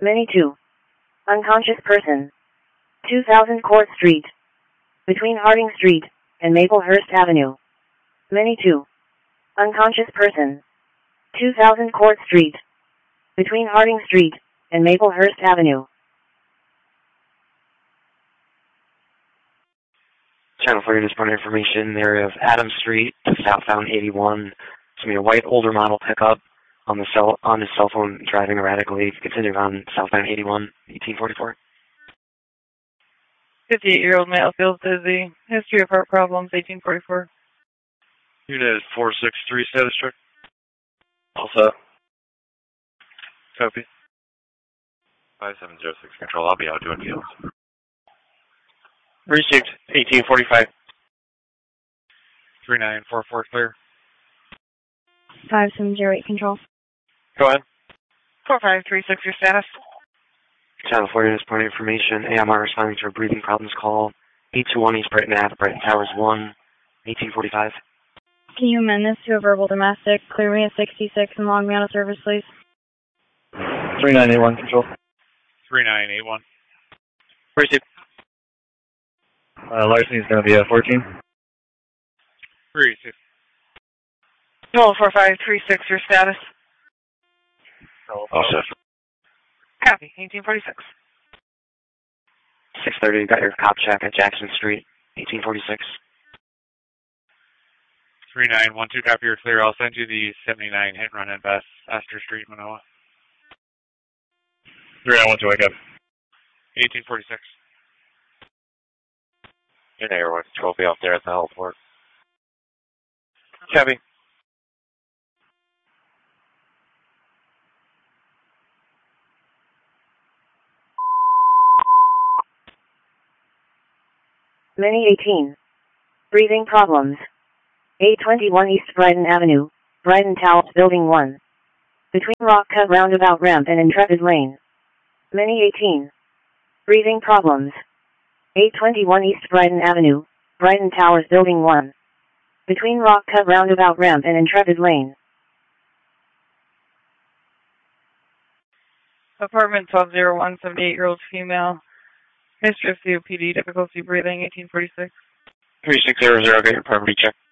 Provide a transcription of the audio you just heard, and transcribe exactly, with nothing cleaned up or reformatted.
Many two. Unconscious person. two thousand Court Street. Between Harding Street and Maplehurst Avenue. Many two. Unconscious person. two thousand Court Street. Between Harding Street and Maplehurst Avenue. Channel for your disappointing information in the area of Adams Street to southbound eighty-one. It's going to be a white older model pickup on the cell on his cell phone driving erratically. Continuing on southbound eighty-one, eighteen forty-four. fifty-eight-year-old male feels dizzy. History of heart problems, eighteen forty-four. Unit four six three, status check. Also. Copy. five seven zero six, control. I'll be out doing fields. Received, eighteen forty-five. three nine four four, clear. five seven zero eight, control. Go ahead. four five three six, your status. Channel for your disappointing information. A M R responding to a breathing problems call. eight two one East Brighton Ave, Brighton Towers one, eighteen forty-five. Can you amend this to a verbal domestic? Clear me at sixty-six and log me out of service, please. three nine eight one, control. three nine eight one. Received. Uh, Larceny is going to be a fourteen. Received. No, four five three six, your status. Also. Copy, eighteen forty-six. six thirty, got your cop check at Jackson Street, eighteen forty-six. three nine one two, copy, you're clear. I'll send you the seventy-nine hit run at Best, Astor Street, Manoa. three nine one two, wake up. eighteen forty-six. Your neighbor control be off there at the health work. Copy. Many eighteen. Breathing problems. eight twenty-one East Brighton Avenue, Brighton Towers Building one. Between Rock Cut Roundabout Ramp and Intrepid Lane. Many eighteen. Breathing problems. eight twenty-one East Brighton Avenue, Brighton Towers Building one. Between Rock Cut Roundabout Ramp and Intrepid Lane. Apartment twelve oh one, seventy-eight-year-old female. History of C O P D, difficulty breathing, eighteen forty-six. three six zero zero, get your property check.